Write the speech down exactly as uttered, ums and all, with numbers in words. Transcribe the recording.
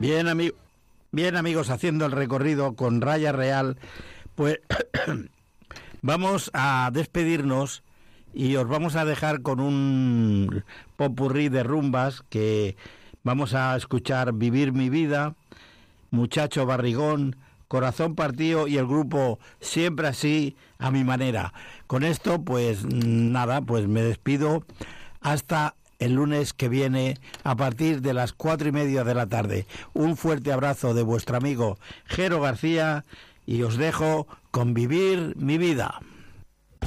Bien, amigo, bien amigos, haciendo el recorrido con Raya Real, pues vamos a despedirnos y os vamos a dejar con un popurrí de rumbas que vamos a escuchar: Vivir mi vida, Muchacho Barrigón, Corazón Partido y el grupo Siempre Así, a mi manera. Con esto, pues nada, pues me despido hasta el lunes que viene a partir de las cuatro y media de la tarde. Un fuerte abrazo de vuestro amigo Jero García y os dejo con Vivir mi vida.